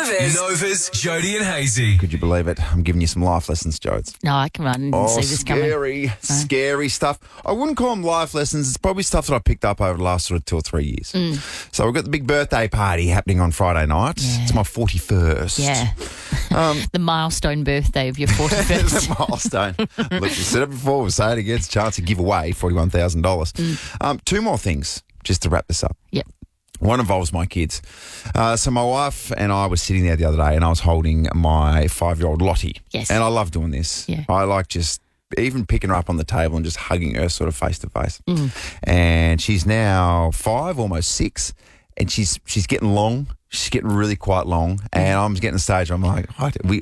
Nova's Jody and Hazy. Could you believe it? I'm giving you some life lessons, Jodes. No, I didn't see this coming. Scary stuff. I wouldn't call them life lessons. It's probably stuff that I picked up over the last sort of 2 or 3 yeyears. So we've got the big birthday party happening on Friday night. Yeah. It's my 41st. Yeah. The milestone birthday of your 41st. The milestone. Look, we said it before, we'll say it again. It's a chance to give away $41,000. 2 more things just to wrap this up. Yep. One involves my kids. So my wife and I were sitting there the other day and I was holding my 5-year-old Lottie. Yes. And I love doing this. Yeah. I like just even picking her up on the table and just hugging her sort of face to face. And she's now 5, almost 6, and she's getting long. She's getting really quite long. And I'm getting to the stage, I'm like,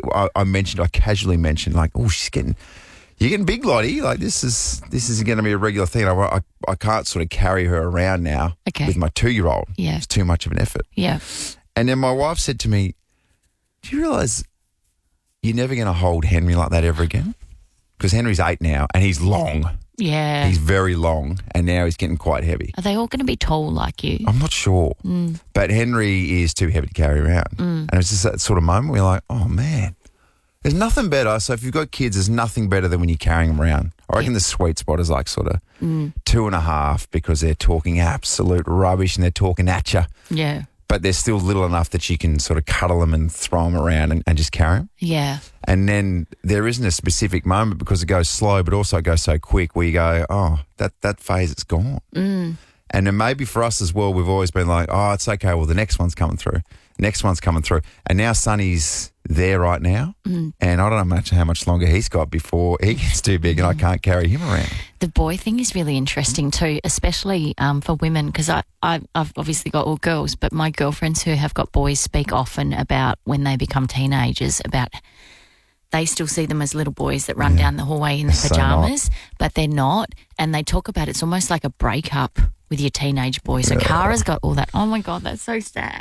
I casually mentioned like, oh, you're getting big, Lottie. Like this is going to be a regular thing. I can't sort of carry her around now with my 2-year-old. Yeah. It's too much of an effort. Yeah. And then my wife said to me, do you realise you're never going to hold Henry like that ever again? Because Henry's 8 now and he's long. Yeah. He's very long and now he's getting quite heavy. Are they all going to be tall like you? I'm not sure. But Henry is too heavy to carry around. And it's just that sort of moment where you're like, oh, man. There's nothing better. So if you've got kids, there's nothing better than when you're carrying them around. I reckon the sweet spot is like sort of 2.5 because they're talking absolute rubbish and they're talking at you. Yeah. But they're still little enough that you can sort of cuddle them and throw them around and just carry them. Yeah. And then there isn't a specific moment because it goes slow, but also it goes so quick where you go, oh, that phase is gone. And then maybe for us as well, we've always been like, oh, it's okay. Well, the next one's coming through. Next one's coming through. And now Sonny's there right now. And I don't know how much longer he's got before he gets too big and I can't carry him around. The boy thing is really interesting too, especially for women, because I've obviously got all girls, but my girlfriends who have got boys speak often about when they become teenagers, about they still see them as little boys that run down the hallway in their pajamas, but they're not. And they talk about it's almost like a breakup with your teenage boy. So Kara's got all that. Oh, my God, that's so sad.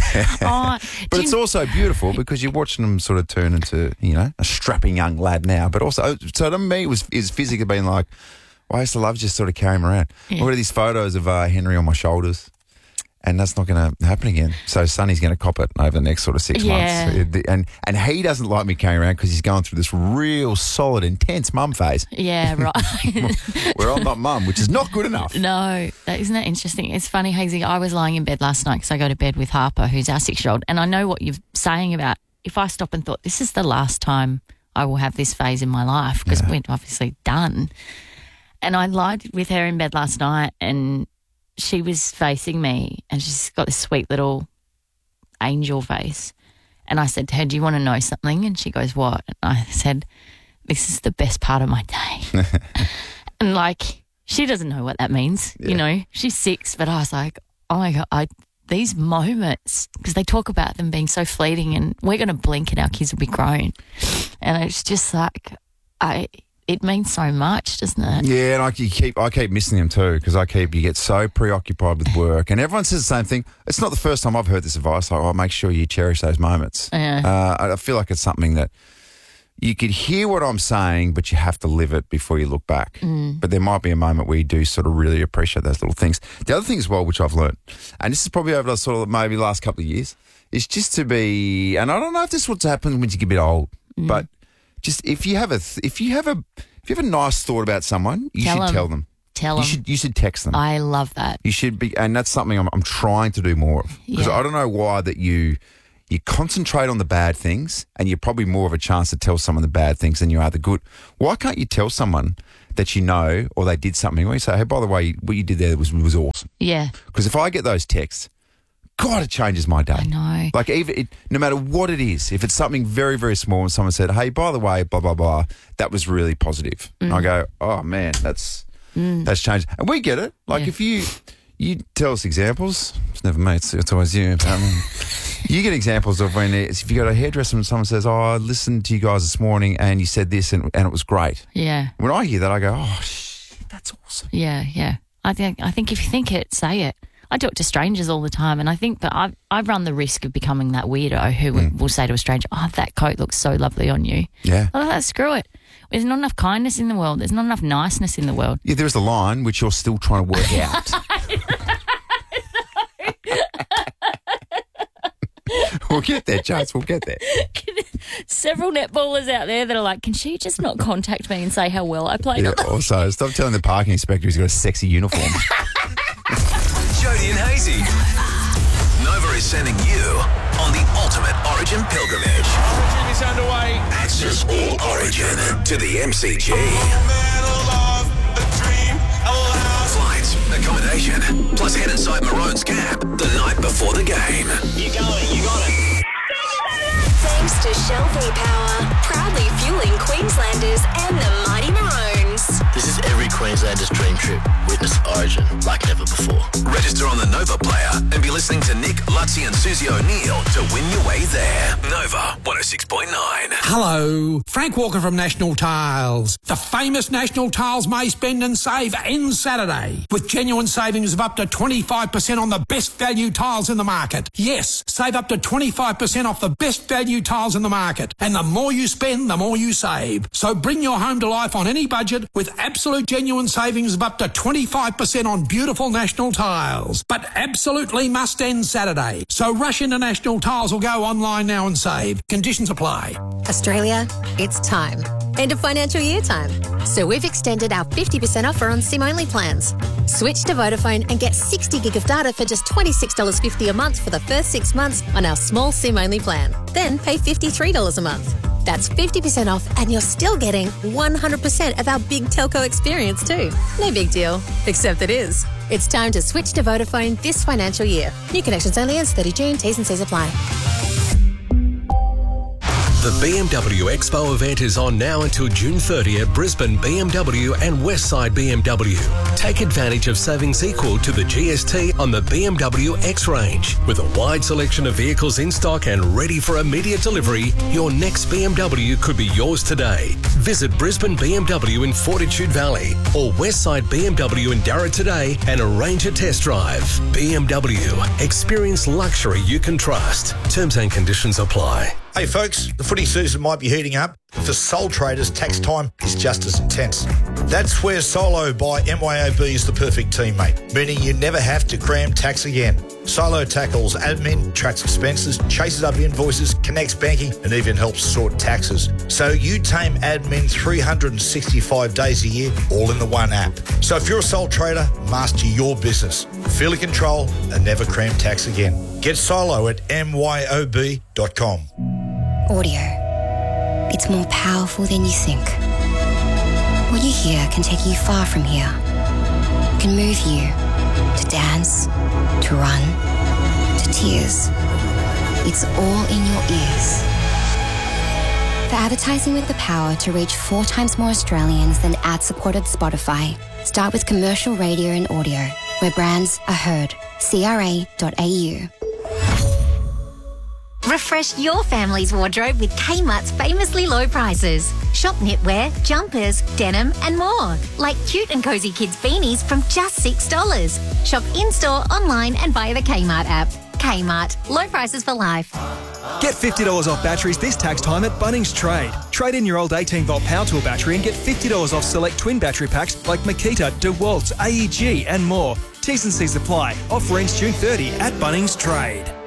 But it's also beautiful because you're watching them sort of turn into, a strapping young lad now. But also, so to me, is physically being like, I used to love just sort of carrying him around. Yeah. Look at these photos of Henry on my shoulders. And that's not going to happen again. So Sonny's going to cop it over the next sort of 6 months. And he doesn't like me carrying around because he's going through this real solid, intense mum phase. Yeah, right. Where I'm not mum, which is not good enough. No, isn't that interesting? It's funny, Hazy, I was lying in bed last night because I go to bed with Harper, who's our 6-year-old, and I know what you're saying about if I stop and thought, this is the last time I will have this phase in my life because we're obviously done. And I lied with her in bed last night and she was facing me and she's got this sweet little angel face. And I said to her, do you want to know something? And she goes, what? And I said, this is the best part of my day. And like, she doesn't know what that means. Yeah. She's 6, but I was like, oh my God, these moments, because they talk about them being so fleeting and we're going to blink and our kids will be grown. And it's just like, it means so much, doesn't it? Yeah, and I keep missing them too because you get so preoccupied with work, and everyone says the same thing. It's not the first time I've heard this advice. Like, make sure you cherish those moments. Yeah. I feel like it's something that you could hear what I'm saying, but you have to live it before you look back. But there might be a moment where you do sort of really appreciate those little things. The other thing as well, which I've learned, and this is probably over the sort of maybe last couple of years, is just to be. And I don't know if this is what's happened when you get a bit old, but. Just if you have a nice thought about someone, you should tell them. You should text them. I love that. You should be, and that's something I'm trying to do more of because I don't know why that you concentrate on the bad things, and you're probably more of a chance to tell someone the bad things than you are the good. Why can't you tell someone that or they did something where you say, hey, by the way, what you did there was awesome. Yeah. Because if I get those texts. God, it changes my day. I know. Like, no matter what it is, if it's something very, very small and someone said, hey, by the way, blah, blah, blah, that was really positive. And I go, oh, man, that's changed. And we get it. Like, if you tell us examples, it's never me, it's always you. You get examples of if you go to a hairdresser and someone says, oh, I listened to you guys this morning and you said this and it was great. Yeah. When I hear that, I go, oh, that's awesome. Yeah, yeah. I think if you think it, say it. I talk to strangers all the time, and I think that I've run the risk of becoming that weirdo who will say to a stranger, oh, that coat looks so lovely on you. Yeah. Oh, screw it. There's not enough kindness in the world. There's not enough niceness in the world. Yeah, there's the line which you're still trying to work out. We'll get there, Chase. We'll get there. Several netballers out there that are like, can she just not contact me and say how well I played? Yeah, also, stop telling the parking inspector he's got a sexy uniform. Jody and Hazy. Nova is sending you on the ultimate Origin pilgrimage. Origin is underway. Access all Origin to the MCG. Flights, accommodation, plus head inside Maroon's cab the night before the game. You got it. Thanks to Shell V-Power, proudly fueling Queenslanders and the mighty Maroons. This is every Queenslander's dream trip. Witness Origin like never before. Register on the Nova player and be listening to Nick, Lutzy and Susie O'Neill to win your way there. Nova 106.9. Hello, Frank Walker from National Tiles. The famous National Tiles May Spend and Save ends Saturday with genuine savings of up to 25% on the best value tiles in the market. Yes, save up to 25% off the best value tiles in the market. And the more you spend, the more you save. So bring your home to life on any budget with absolute genuine savings of up to 25% on beautiful National Tiles. But absolutely must end Saturday. So rush into National Tiles or go online now and save. Conditions apply. Australia, it's time. End of financial year time. So we've extended our 50% offer on SIM-only plans. Switch to Vodafone and get 60 gig of data for just $26.50 a month for the first 6 months on our small SIM-only plan. Then pay $53 a month. That's 50% off and you're still getting 100% of our big telco experience too. No big deal, except it is. It's time to switch to Vodafone this financial year. New connections only ends 30 June. T's and C's apply. The BMW Expo event is on now until June 30 at Brisbane BMW and Westside BMW. Take advantage of savings equal to the GST on the BMW X range. With a wide selection of vehicles in stock and ready for immediate delivery, your next BMW could be yours today. Visit Brisbane BMW in Fortitude Valley or Westside BMW in Darra today and arrange a test drive. BMW. Experience luxury you can trust. Terms and conditions apply. Hey folks, the footy season might be heating up. For sole traders, tax time is just as intense. That's where Solo by MYOB is the perfect teammate, meaning you never have to cram tax again. Solo tackles admin, tracks expenses, chases up invoices, connects banking, and even helps sort taxes. So you tame admin 365 days a year, all in the one app. So if you're a sole trader, master your business. Feel in control and never cram tax again. Get Solo at myob.com. Audio. It's more powerful than you think. What you hear can take you far from here. It can move you to dance, to run, to tears. It's all in your ears. For advertising with the power to reach 4 times more Australians than ad-supported Spotify, start with commercial radio and audio, where brands are heard. CRA.au. Refresh your family's wardrobe with Kmart's famously low prices. Shop knitwear, jumpers, denim and more. Like cute and cozy kids beanies from just $6. Shop in-store, online and via the Kmart app. Kmart. Low prices for life. Get $50 off batteries this tax time at Bunnings Trade. Trade in your old 18-volt power tool battery and get $50 off select twin battery packs like Makita, DeWalt, AEG and more. T's and C's apply. Offer ends June 30 at Bunnings Trade.